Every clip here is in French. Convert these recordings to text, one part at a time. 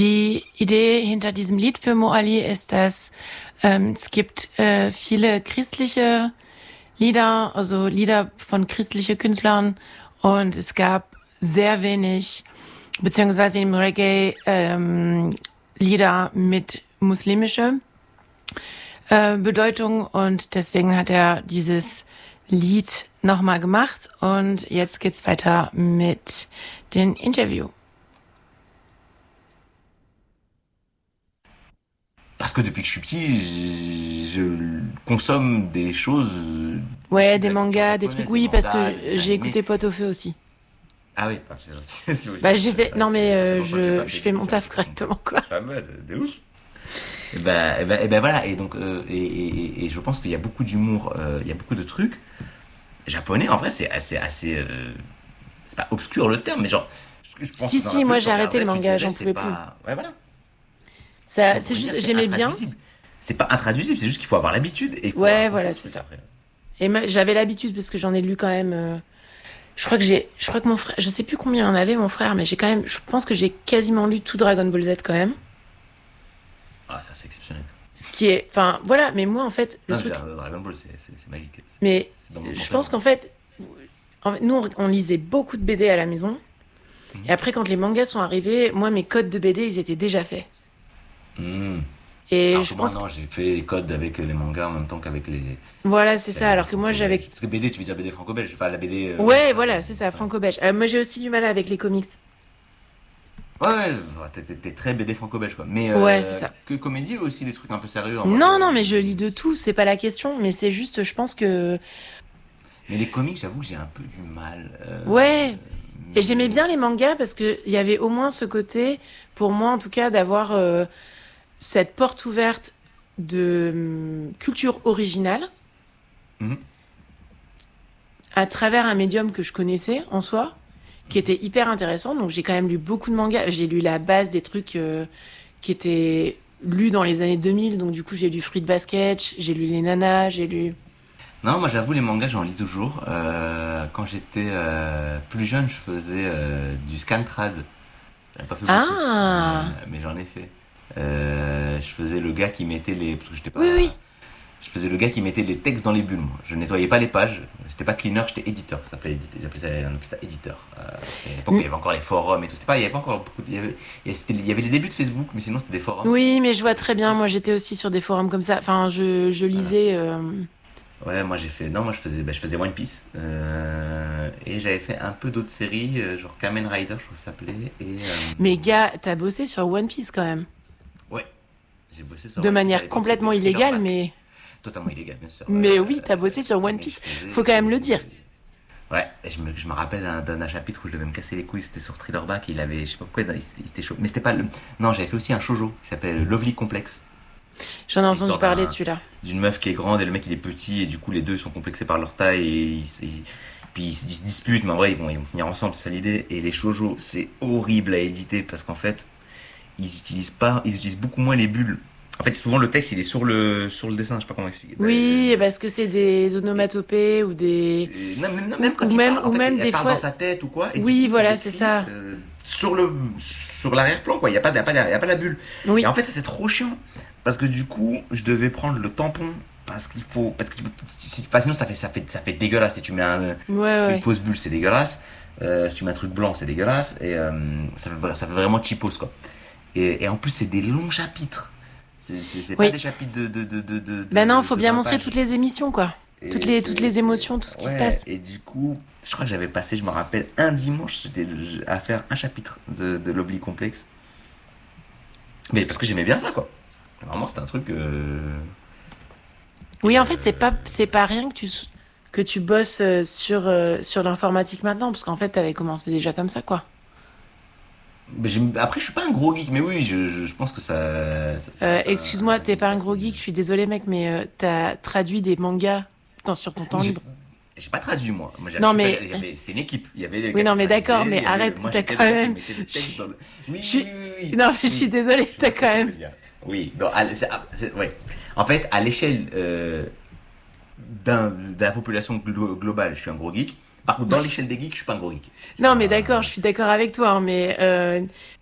Die Idee hinter diesem Lied für Moali ist, dass es gibt viele christliche Lieder, also Lieder von christlichen Künstlern, und es gab sehr wenig, beziehungsweise im Reggae Lieder mit muslimischer Bedeutung, und deswegen hat er dieses Lied nochmal gemacht, und jetzt geht's weiter mit dem Interview. Parce que depuis que je suis petit, je consomme des choses. Ouais, issues de des la culture mangas, des japonaise, trucs, des oui, parce que mangas, des dessins j'ai animés. écouté Pot au feu aussi. Ah oui, c'est gentil. Oui, Bah j'ai fait, non mais ça fait longtemps que j'ai pas je fait fais mon d'émission, taf ça fait correctement, quoi. pas mal, de ouf. Et ben voilà, et donc et je pense qu'il y a beaucoup d'humour, il y a beaucoup de trucs japonais. En vrai, c'est assez c'est pas obscur le terme, mais genre je pense Si, que dans si, la moi culture, j'ai arrêté le tu manga, dirais, j'en c'est pouvais plus. pas, ouais voilà. Ça, On c'est pourrait dire, juste, c'est j'aimais bien. intraduisible. C'est pas intraduisible, c'est juste qu'il faut avoir l'habitude et il faut Ouais, accrocher voilà, au c'est truc ça. après. Et j'avais l'habitude parce que j'en ai lu quand même. Je crois que mon frère, je sais plus combien en avait mon frère, mais je pense que j'ai quasiment lu tout Dragon Ball Z quand même. Ah, ça c'est exceptionnel. Ce qui est, enfin, voilà, mais moi en fait, le Non, truc, Dragon Ball, c'est magique. mais C'est dans mon je tempérament. pense qu'en fait, nous on lisait beaucoup de BD à la maison, et après quand les mangas sont arrivés, moi mes codes de BD ils étaient déjà faits. Hmm. Et Alors je que moi, pense, non, j'ai fait les codes avec les mangas en même temps qu'avec les. voilà, c'est ça. les Alors que moi j'avais, franco-belges. Parce que BD, tu veux dire BD franco-belge, pas la BD. ouais, voilà, c'est ça, franco-belge. Moi j'ai aussi du mal avec les comics. Ouais, t'es très BD franco-belge, quoi. Mais Ouais, c'est ça. que comédie ou aussi des trucs un peu sérieux en Non, mode, non, mais je lis de tout, c'est pas la question, mais c'est juste, je pense que, Mais les comics, j'avoue que j'ai un peu du mal. ouais. Mais- Et j'aimais bien les mangas parce que il y avait au moins ce côté, pour moi en tout cas, d'avoir cette porte ouverte de culture originale Mhm. à travers un médium que je connaissais en soi, qui était hyper intéressant. Donc j'ai quand même lu beaucoup de mangas. J'ai lu la base des trucs qui étaient lus dans les années 2000. Donc du coup j'ai lu Fruit Basket, j'ai lu Les Nanas, j'ai lu... Non, moi j'avoue, les mangas, j'en lis toujours. Quand j'étais plus jeune, je faisais du scantrad. J'en ai pas fait beaucoup, Ah, mais j'en ai fait. Je faisais le gars qui mettait les. Parce que j'étais pas. oui, oui. Je faisais le gars qui mettait les textes dans les bulles, moi. Je nettoyais pas les pages. J'étais pas cleaner, j'étais éditeur. Ça s'appelait on appelait ça éditeur. C'était à l'époque où il y avait encore les forums et tout. Il y avait pas encore beaucoup. Il y avait les débuts de Facebook, mais sinon c'était des forums. Oui, mais je vois très bien. Moi j'étais aussi sur des forums comme ça. Enfin, je lisais... Ouais, moi j'ai fait. Non, moi je faisais One Piece. Et j'avais fait un peu d'autres séries, genre Kamen Rider, je crois que ça s'appelait. Et. Mais gars, t'as bossé sur One Piece quand même. Ouais, j'ai bossé sur De One Piece. À manière l'époque, complètement c'était illégale, Thriller mais... Bark. Totalement illégal, bien sûr. Mais oui, t'as bossé sur One mais Piece. je faisais- Faut quand même le dire. Ouais, et je me rappelle d'un chapitre où je devais me casser les couilles, c'était sur Thriller Bark, il avait, je sais pas pourquoi, il était chaud. Mais c'était pas le. Non, j'avais fait aussi un shoujo qui s'appelle Lovely Complex, J'en ai entendu l'histoire parler de d'un- celui-là. d'une meuf qui est grande et le mec il est petit, et du coup les deux sont complexés par leur taille, et puis ils se disputent, mais en vrai ils vont finir ensemble, c'est ça l'idée. Et les shoujo, c'est horrible à éditer parce qu'en fait, ils utilisent beaucoup moins les bulles. En fait, souvent le texte il est sur le dessin, je sais pas comment expliquer. Oui, parce que c'est des onomatopées ou des... Non, même quand Ou il même- parle, en ou fait, même elle des parle fois- dans sa tête ou quoi. Et Oui, du coup, voilà, il c'est écrit, ça. sur l'arrière-plan, quoi. Il y a pas, y a pas la bulle. Oui. Et en fait, ça c'est trop chiant parce que du coup, je devais prendre le tampon parce qu'il faut, parce que enfin, sinon ça fait dégueulasse si tu mets Ouais, si tu fais ouais. une fausse bulle, c'est dégueulasse. Si tu mets un truc blanc, c'est dégueulasse. Et ça fait vraiment cheapos, quoi. Et en plus, c'est des longs chapitres. C'est pas Oui. des chapitres Ben non, faut de bien 20 montrer pages. toutes les émissions, quoi. Et Toutes c'est- les émotions, tout ce qui se Ouais, passe. et du coup, je crois que j'avais passé, je me rappelle, un dimanche à faire un chapitre de Lovely Complex. Mais parce que j'aimais bien ça, quoi. Vraiment, c'était un truc. Oui, en fait, c'est pas rien que tu bosses sur l'informatique maintenant, parce qu'en fait, t'avais commencé déjà comme ça, quoi. Mais après, je suis pas un gros geek, mais oui, je pense que ça reste Excuse-moi, t'es pas un gros geek, je suis désolée, mec, mais t'as traduit des mangas sur ton temps J'ai libre. j'ai pas traduit, moi. Moi, Non, mais- c'était une équipe. Il y avait les Oui, gars non, qui mais d'accord, traduisaient, mais il y avait- arrête, moi, t'as j'étais quand le gars qui même- mettait le texte dans le- Oui, je- oui, oui. Non, mais je suis Oui. désolée, Je t'as vois ce quand que tu même... veux dire. Oui, ouais. En fait, à l'échelle de la population globale, je suis un gros geek. Par contre, dans l'échelle des geeks, je suis pas un gros geek. Non, mais d'accord, je suis d'accord avec toi, hein, mais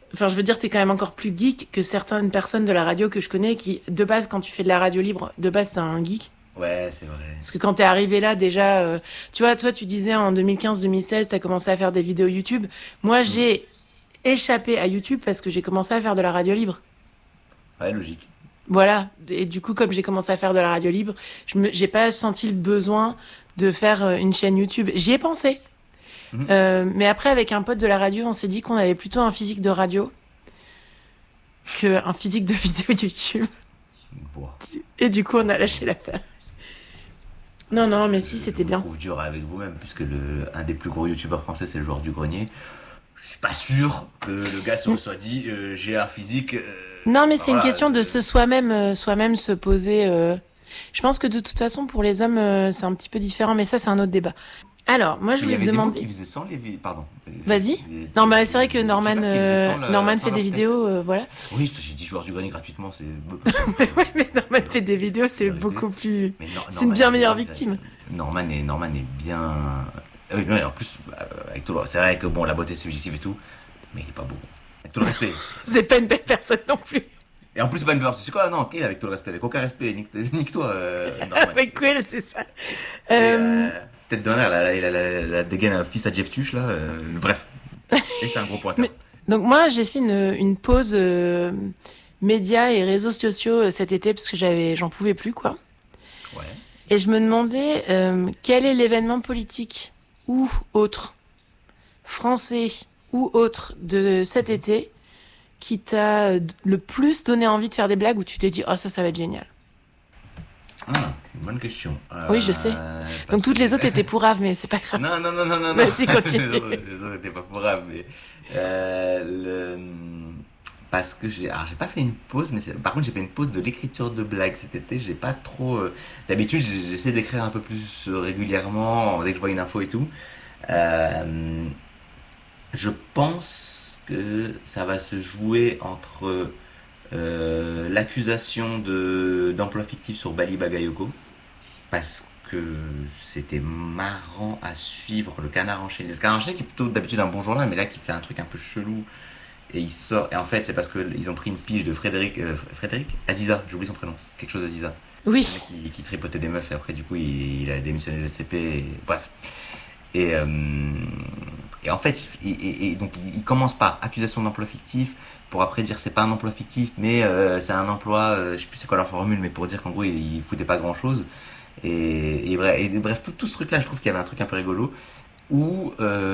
Enfin, je veux dire, t'es quand même encore plus geek que certaines personnes de la radio que je connais qui, de base, quand tu fais de la radio libre, de base, t'es un geek. Ouais, c'est vrai. Parce que quand t'es arrivé là, déjà, tu vois, toi, tu disais en 2015-2016, t'as commencé à faire des vidéos YouTube. Moi, j'ai échappé à YouTube parce que j'ai commencé à faire de la radio libre. Ouais, logique. Voilà. Et du coup, comme j'ai commencé à faire de la radio libre, j'ai pas senti le besoin de faire une chaîne YouTube. J'y ai pensé. Mais après, avec un pote de la radio, on s'est dit qu'on avait plutôt un physique de radio qu'un physique de vidéo YouTube. Bon. Et du coup, on a lâché l'affaire. Non, mais si, c'était bien. Je trouve dur avec vous-même, puisque un des plus gros youtubeurs français, c'est le joueur du grenier. Je suis pas sûr que le gars se soit dit j'ai un physique. Non, mais c'est une question de soi-même se poser. Je pense que de toute façon, pour les hommes, c'est un petit peu différent, mais ça, c'est un autre débat. Alors, moi, je voulais te demander. Il y avait des qui faisaient sans les pardon. Vas-y. Non, bah, c'est vrai que Norman fait des vidéos, voilà. Oui, j'ai dit joueur du grenier gratuitement, c'est. Ouais, mais Norman fait des vidéos, c'est beaucoup plus. C'est une bien meilleure victime. Norman est bien. Oui, en plus, avec tout le... c'est vrai que bon, la beauté c'est subjective et tout, mais il est pas beau. Avec tout le respect. C'est pas une belle personne non plus. Et en plus, c'est pas une personne. C'est quoi? Non, ok, avec tout le respect, avec aucun respect. Nique-toi, Norman. Avec Will, c'est ça. Tête de l'air, la dégaine un fils à Jeff Tuch, là. Bref. Et c'est un gros pointeur. Donc, moi, j'ai fait une pause médias et réseaux sociaux cet été parce que j'en pouvais plus, quoi. Ouais. Et je me demandais quel est l'événement politique ou autre, français ou autre de cet été qui t'a le plus donné envie de faire des blagues où tu t'es dit oh ça va être génial. Une bonne question. Oui, je sais. Donc toutes les autres étaient pourraves, mais c'est pas grave. Non. Vas-y, continue. Les autres étaient pas pourraves, mais parce que j'ai pas fait une pause, mais par contre j'ai fait une pause de l'écriture de blagues cet été. J'ai pas trop. D'habitude, j'essaie d'écrire un peu plus régulièrement dès que je vois une info et tout. Je pense que ça va se jouer entre l'accusation d'emploi fictif sur Bali Bagayoko, parce que c'était marrant à suivre. Le Canard enchaîné. Le Canard enchaîné qui est plutôt d'habitude un bon journal, mais là qui fait un truc un peu chelou. Et il sort. Et en fait, c'est parce qu'ils ont pris une pige de Frédéric Aziza, j'ai oublié son prénom. Quelque chose Aziza. Oui. Qui tripotait des meufs et après, du coup, il a démissionné de SCP. Bref. Et en fait, donc il commence par accusation d'emploi fictif, pour après dire c'est pas un emploi fictif, mais c'est un emploi, je sais plus c'est quoi la formule, mais pour dire qu'en gros il foutait pas grand chose. Et bref, tout ce truc là, je trouve qu'il y avait un truc un peu rigolo, où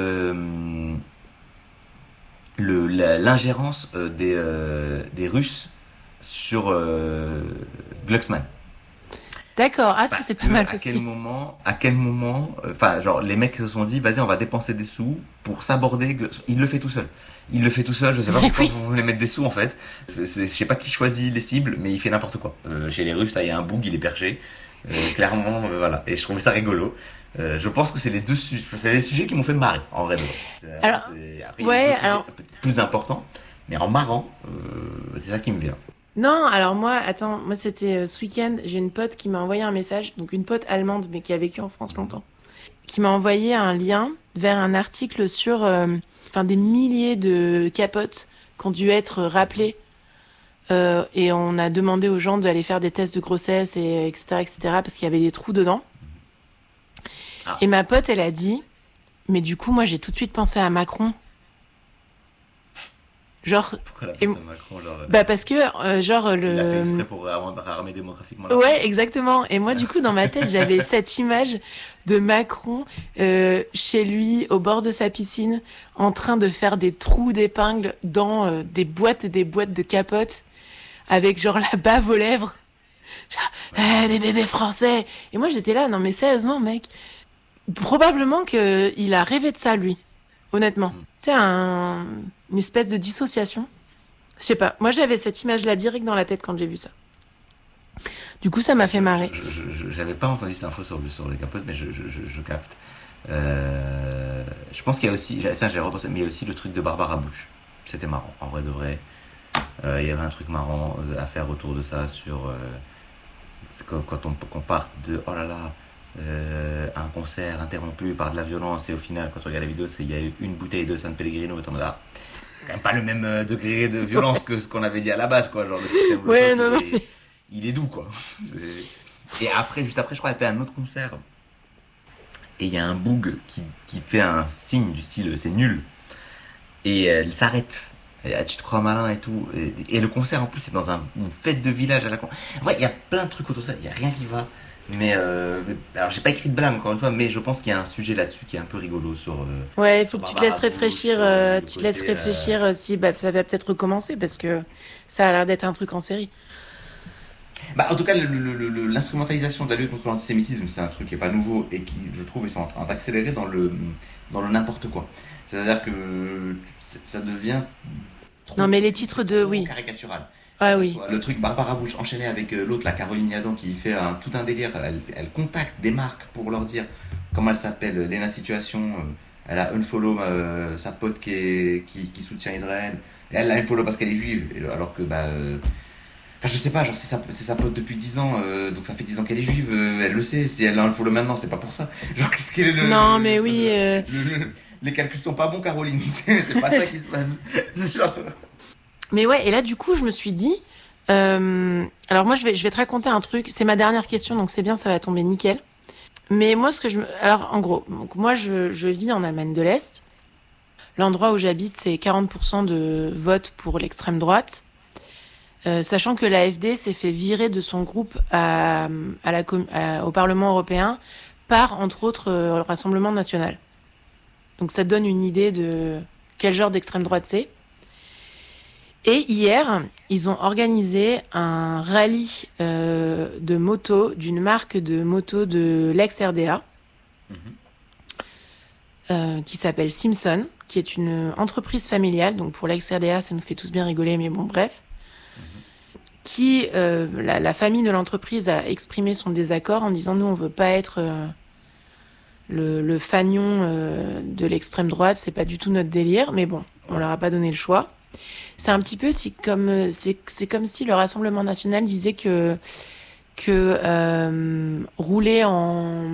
l'ingérence des Russes sur Glucksmann. D'accord, ça c'est pas mal à aussi. À quel moment, genre les mecs se sont dit, vas-y, on va dépenser des sous pour s'aborder. Il le fait tout seul. Je sais pas pourquoi vous voulez mettre des sous en fait. Je sais pas qui choisit les cibles, mais il fait n'importe quoi. Chez les Russes, là, il y a un boug, il est perché. Clairement, voilà. Et je trouvais ça rigolo. Je pense que c'est les sujets qui m'ont fait marrer, en vrai. Alors, après, plus important, mais en marrant, c'est ça qui me vient. Non, alors moi c'était ce week-end, j'ai une pote qui m'a envoyé un message, donc une pote allemande mais qui a vécu en France longtemps, qui m'a envoyé un lien vers un article sur des milliers de capotes qui ont dû être rappelées et on a demandé aux gens d'aller faire des tests de grossesse et etc parce qu'il y avait des trous dedans. Et ma pote elle a dit mais du coup moi j'ai tout de suite pensé à Macron. Genre. Pourquoi elle a pensé à Macron, genre. Parce que, genre, il a fait exprès pour ramener démographiquement. Ouais, exactement. Et moi, du coup, dans ma tête, j'avais cette image de Macron, chez lui, au bord de sa piscine, en train de faire des trous d'épingles dans des boîtes et des boîtes de capotes, avec genre la bave aux lèvres. Genre, les bébés français. Et moi, j'étais là, non mais sérieusement, mec. Probablement qu'il a rêvé de ça, lui. Honnêtement. C'est une espèce de dissociation. Je sais pas. Moi, j'avais cette image-là direct dans la tête quand j'ai vu ça. Du coup, ça m'a fait marrer. J'avais pas entendu cette info sur les capotes, mais je capte. Je pense qu'il y a aussi... Ça, j'ai repensé, mais il y a aussi le truc de Barbara Bush. C'était marrant, en vrai de vrai. Il y avait un truc marrant à faire autour de ça sur... quand on part de... Oh là là, un concert interrompu par de la violence, et au final, quand on regarde la vidéo, il y a eu une bouteille de San Pellegrino, et t'en as là. c'est quand même pas le même degré de violence que ce qu'on avait dit à la base, quoi. Genre, le cocktail Ouais, Molotov, non. il est doux, quoi. Et après, juste après, je crois, elle fait un autre concert. Et il y a un boug qui fait un signe du style c'est nul. Et elle s'arrête. Et, ah, tu te crois malin et tout. Et le concert en plus c'est dans une fête de village à la con. Ouais, il y a plein de trucs autour de ça, il y a rien qui va. Alors j'ai pas écrit de blâme encore une fois, mais je pense qu'il y a un sujet là-dessus qui est un peu rigolo Ouais, il faut sur que tu te laisses Barbara Bush, réfléchir, sur le tu te laisses côté, réfléchir si ça va peut-être recommencer parce que ça a l'air d'être un truc en série. Bah, en tout cas, l'instrumentalisation de la lutte contre l'antisémitisme, c'est un truc qui est pas nouveau et qui, je trouve, ils sont en train d'accélérer dans le n'importe quoi. C'est-à-dire que ça devient Non, trop, mais les titres de trop oui. caricatural. Ah Que ce oui. soit le truc Barbara Bush enchaîné avec l'autre, la Caroline Yadan, qui fait tout un délire. Elle contacte des marques pour leur dire comment elle s'appelle, Lena Situation. Elle a unfollow sa pote qui soutient Israël. Et elle l'a unfollow parce qu'elle est juive. Alors que, enfin, je sais pas, genre c'est sa pote depuis 10 ans, donc ça fait 10 ans qu'elle est juive, elle le sait, si elle a unfollow maintenant, c'est pas pour ça. Genre, quel est Non, mais oui. les calculs sont pas bons, Caroline, c'est pas ça qui se passe. Genre... Mais ouais, et là, du coup, je me suis dit. Alors, moi, je vais te raconter un truc. C'est ma dernière question, donc c'est bien, ça va tomber nickel. Mais moi, alors, en gros, donc, moi, je vis en Allemagne de l'Est. L'endroit où j'habite, c'est 40% de vote pour l'extrême droite. Sachant que l'AfD s'est fait virer de son groupe au Parlement européen par, entre autres, le Rassemblement national. Donc, ça te donne une idée de quel genre d'extrême droite c'est. Et hier, ils ont organisé un rallye de moto d'une marque de moto de l'ex-RDA qui s'appelle Simpson, qui est une entreprise familiale. Donc pour l'ex-RDA, ça nous fait tous bien rigoler, mais bon, bref. Qui, la famille de l'entreprise a exprimé son désaccord en disant « Nous, on veut pas être le fanion de l'extrême droite, c'est pas du tout notre délire. » Mais bon, on leur a pas donné le choix. C'est un petit peu c'est comme si le Rassemblement national disait que rouler en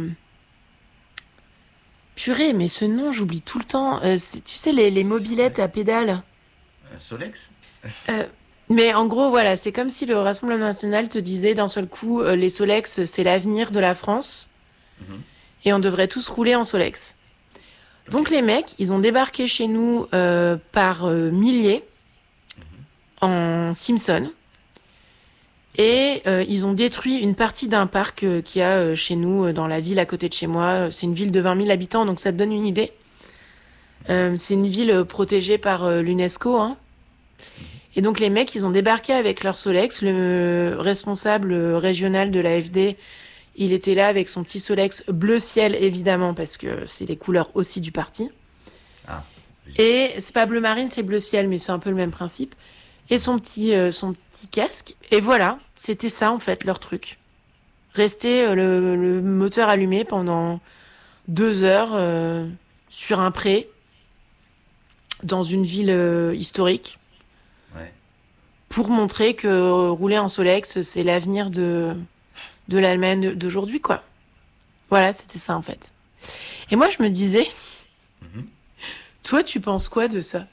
purée, mais ce nom j'oublie tout le temps. Tu sais les mobylettes à pédales. Solex. Mais en gros voilà, c'est comme si le Rassemblement national te disait d'un seul coup les Solex c'est l'avenir de la France et on devrait tous rouler en Solex. Donc les mecs, ils ont débarqué chez nous par milliers. En Simpson et ils ont détruit une partie d'un parc qu'il y a chez nous dans la ville à côté de chez moi. C'est une ville de 20 000 habitants, donc ça te donne une idée. C'est une ville protégée par l'UNESCO, hein. Et donc les mecs, ils ont débarqué avec leur Solex. Le responsable régional de l'AfD, il était là avec son petit Solex bleu ciel évidemment parce que c'est les couleurs aussi du parti. Ah. Et c'est pas bleu marine, c'est bleu ciel, mais c'est un peu le même principe. Et son petit casque. Et voilà, c'était ça en fait leur truc. Rester le moteur allumé pendant 2 heures sur un pré dans une ville historique. Ouais. Pour montrer que rouler en Solex, c'est l'avenir de l'Allemagne d'aujourd'hui, quoi. Voilà, c'était ça en fait. Et moi je me disais, toi tu penses quoi de ça?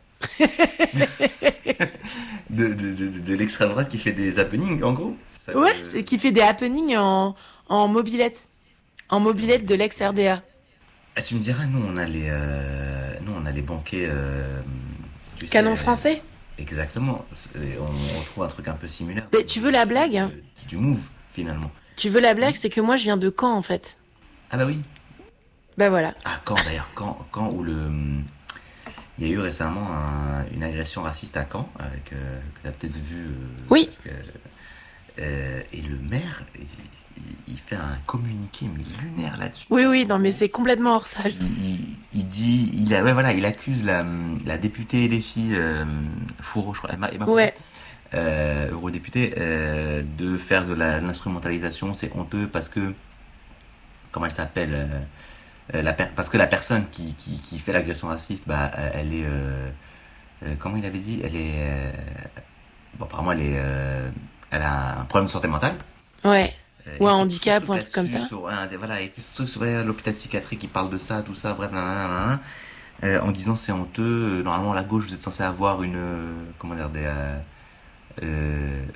de l'extrême droite qui fait des happenings en gros, c'est ça Ouais, c'est qui fait des happenings en mobilette. En mobilette de l'ex-RDA. Ah, tu me diras, nous on a les banquets tu Canon sais, français. exactement. On trouve un truc un peu similaire. Mais tu veux la blague hein? Du move finalement. Tu veux la blague, c'est que moi je viens de Caen en fait. Ah bah oui. Bah voilà. Ah, Caen d'ailleurs, Caen où il y a eu récemment une agression raciste à Caen, que tu as peut-être vu. Oui. Parce que, et le maire, il fait un communiqué mais lunaire là-dessus. Oui, non mais c'est complètement hors salle. Il dit, ouais, voilà, il accuse la députée LFI Fourreau, je crois, Emma Fourreau, Ouais. eurodéputée, de faire de l'instrumentalisation. C'est honteux parce que, comment elle s'appelle parce que la personne qui fait l'agression raciste, elle est. Comment il avait dit? Elle est. Bon, apparemment, elle a un problème de santé mentale. Ouais. Ou un Il fait handicap tout ou un truc comme ça. Voilà, il fait ce truc sur l'hôpital psychiatrique qui parle de ça, tout ça, bref, nanana. en disant c'est honteux. Normalement, la gauche, vous êtes censé avoir une, comment dire, euh,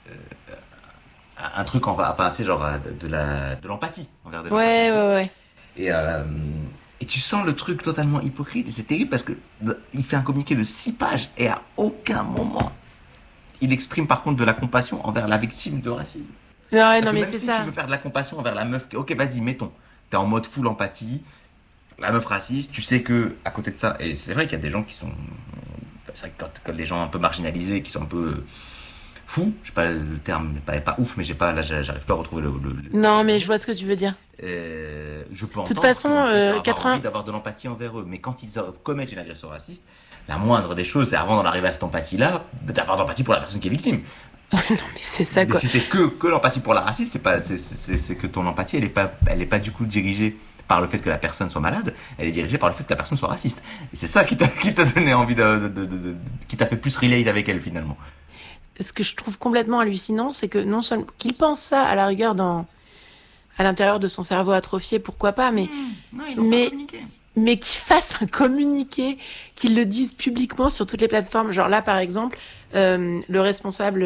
un truc enfin, tu sais, genre de l'empathie envers des gens qui sont pauvres. Ouais. Et, euh, et tu sens le truc totalement hypocrite. Et c'est terrible parce que il fait un communiqué de 6 pages et à aucun moment il exprime par contre de la compassion envers la victime de racisme. Ouais, non, Que mais même c'est si ça. tu veux faire de la compassion envers la meuf, ok, vas-y, mettons. T'es en mode full empathie, la meuf raciste, tu sais que à côté de ça, et c'est vrai qu'il y a des gens qui sont, c'est vrai que quand des gens un peu marginalisés, qui sont un peu fous, je sais pas le terme, pas ouf, mais j'ai pas, là j'arrive pas à retrouver Non, mais je vois ce que tu veux dire. je peux De toute entendre façon, qu'on puisse avoir 80... envie d'avoir de l'empathie envers eux, mais quand ils commettent une agression raciste, la moindre des choses, c'est avant d'en arriver à cette empathie-là, d'avoir de l'empathie pour la personne qui est victime. non, mais c'est ça, Mais quoi. si t'es que l'empathie pour la raciste, c'est que ton empathie, elle est pas du coup dirigée par le fait que la personne soit malade, elle est dirigée par le fait que la personne soit raciste. Et c'est ça qui t'a donné envie qui t'a fait plus relate avec elle finalement. Ce que je trouve complètement hallucinant, c'est que non seulement qu'il pense ça à la rigueur à l'intérieur de son cerveau atrophié, pourquoi pas, Non, ils l'ont fait communiquer. mais qu'il fasse un communiqué, qu'il le dise publiquement sur toutes les plateformes. Genre là, par exemple, le responsable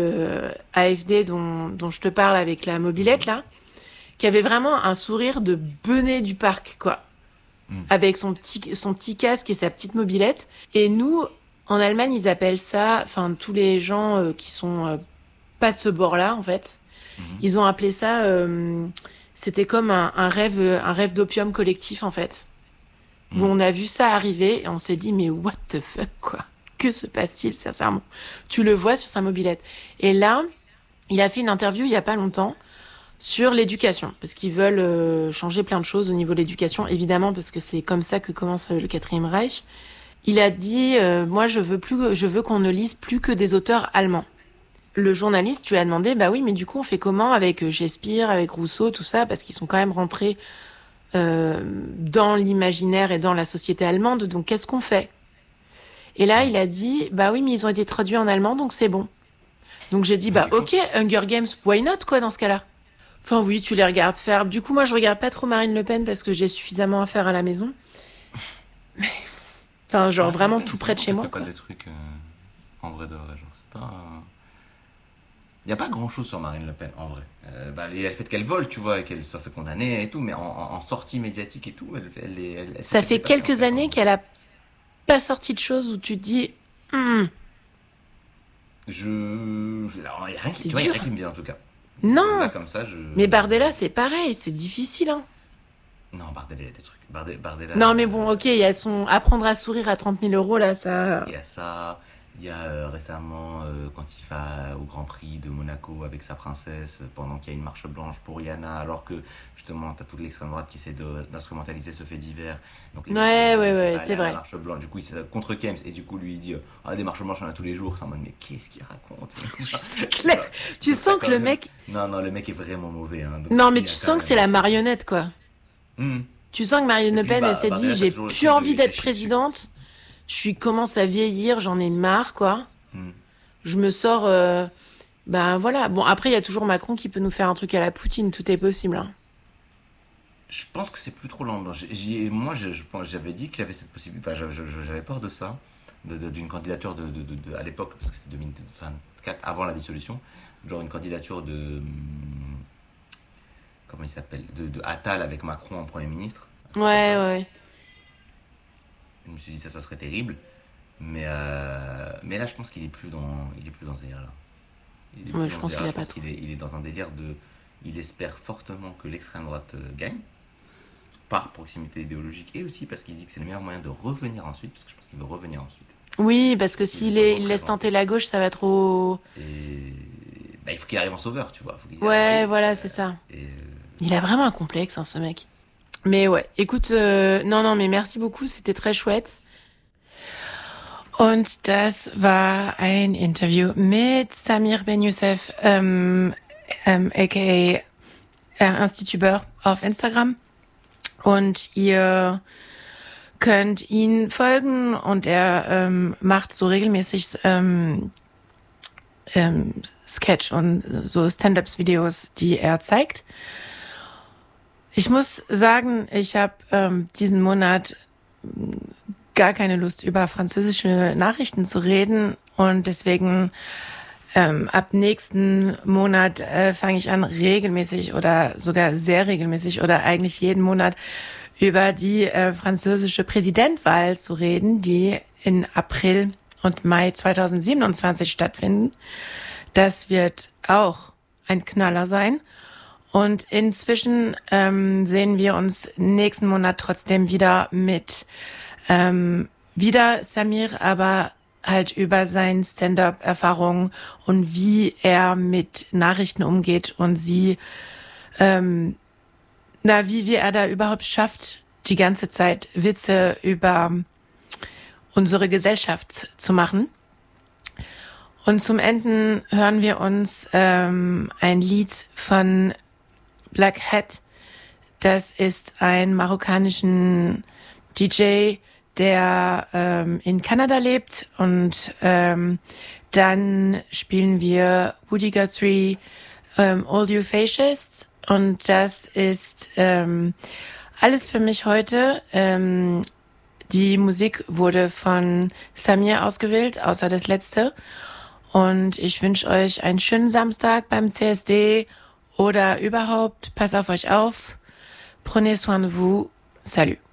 AFD dont je te parle avec la mobilette, là, qui avait vraiment un sourire de benet du parc, quoi. Avec son petit casque et sa petite mobilette. Et nous, en Allemagne, ils appellent ça, enfin, tous les gens qui sont pas de ce bord-là, en fait, ils ont appelé ça, c'était comme un rêve d'opium collectif, en fait. Où on a vu ça arriver et on s'est dit, mais what the fuck, quoi? Que se passe-t-il, sincèrement? Tu le vois sur sa mobilette. Et là, il a fait une interview il y a pas longtemps sur l'éducation, parce qu'ils veulent changer plein de choses au niveau de l'éducation, évidemment, parce que c'est comme ça que commence le Quatrième Reich. Il a dit, moi, je veux qu'on ne lise plus que des auteurs allemands. Le journaliste lui a demandé, bah oui, mais du coup, on fait comment avec Shakespeare, avec Rousseau, tout ça, parce qu'ils sont quand même rentrés dans l'imaginaire et dans la société allemande, donc qu'est-ce qu'on fait? Et là, il a dit, bah oui, mais ils ont été traduits en allemand, donc c'est bon. Donc j'ai dit, bah ok, Hunger Games, why not, quoi, dans ce cas-là? Enfin oui, tu les regardes faire. Du coup, moi, je regarde pas trop Marine Le Pen parce que j'ai suffisamment à faire à la maison. Mais... Enfin, genre vraiment tout près de chez moi. Pas des trucs en vrai de vrai, genre c'est pas. Il y a pas grand chose sur Marine Le Pen en vrai. Le fait qu'elle vole, tu vois, et qu'elle soit fait condamner et tout, mais en sortie médiatique et tout, elle ça fait quelques années qu'elle a pas sorti de choses où tu te dis. Alors, il y a rien C'est tu vois, il y a dur. rien qui me vient en tout cas. Non. Là, comme ça, Mais Bardella, c'est pareil, c'est difficile, hein. Non, Bardella, il y a des trucs. Bardella. Non, mais bon, ok, il y a son apprendre à sourire à 30 000 euros, là, ça. Il y a ça. Il y a récemment, quand il va au Grand Prix de Monaco avec sa princesse, pendant qu'il y a une marche blanche pour Rihanna, alors que justement, t'as toute l'extrême droite qui essaie d'instrumentaliser ce fait divers. Donc, Ouais, c'est vrai. Marche blanche. Du coup, c'est contre Kems, et du coup, lui, il dit des marches blanches, on en a tous les jours. C'est en mode, mais qu'est-ce qu'il raconte? C'est clair. Tu sens que le mec. Non, le mec est vraiment mauvais. Hein, non, mais tu sens que c'est la marionnette, quoi. Tu sens que Marine Le Pen, elle s'est dit, j'ai plus envie d'être présidente. Je commence à vieillir, j'en ai marre, quoi. Je me sors... ben voilà. Bon, après, il y a toujours Macron qui peut nous faire un truc à la Poutine. Tout est possible. Hein. Je pense que c'est plus trop lent. Moi, j'avais dit qu'il y avait cette possibilité. Enfin, j'avais peur de ça. D'une candidature à l'époque, parce que c'était 2024, avant la dissolution. Genre une candidature de... Comment il s'appelle de Attal avec Macron en Premier ministre. Ouais. Je me suis dit ça serait terrible. Mais là, je pense qu'il est plus dans ce délire-là. Je pense qu'il a pas trop. Il est dans un délire de... Il espère fortement que l'extrême droite gagne, par proximité idéologique, et aussi parce qu'il dit que c'est le meilleur moyen de revenir ensuite, parce que je pense qu'il veut revenir ensuite. Oui, parce que s'il laisse tenter la gauche, ça va trop... Et... il faut qu'il arrive en sauveur, tu vois. Voilà, c'est ça. Il a vraiment un complexe, hein, ce mec. Mais ouais, écoute, non, mais merci beaucoup, c'était très chouette. Und das war ein Interview mit Samir Ben Youssef, aka Institubeur auf Instagram. Und ihr könnt ihn folgen und er macht so regelmäßig Sketch und so Stand-Ups-Videos, die er zeigt. Ich muss sagen, ich habe diesen Monat gar keine Lust, über französische Nachrichten zu reden. Und deswegen ab nächsten Monat fange ich an, regelmäßig oder sogar sehr regelmäßig oder eigentlich jeden Monat über die französische Präsidentwahl zu reden, die in April und Mai 2027 stattfinden. Das wird auch ein Knaller sein. Und inzwischen sehen wir uns nächsten Monat trotzdem wieder mit wieder Samir, aber halt über seine Stand-up-Erfahrungen und wie er mit Nachrichten umgeht und wie er da überhaupt schafft, die ganze Zeit Witze über unsere Gesellschaft zu machen. Und zum Ende hören wir uns ein Lied von Black Hat. Das ist ein marokkanischen DJ, der in Kanada lebt. Und dann spielen wir Woody Guthrie, All You Fascists. Und das ist alles für mich heute. Die Musik wurde von Samir ausgewählt, außer das letzte. Und ich wünsche euch einen schönen Samstag beim CSD oder überhaupt. Passt auf euch auf. Prenez soin de vous. Salut.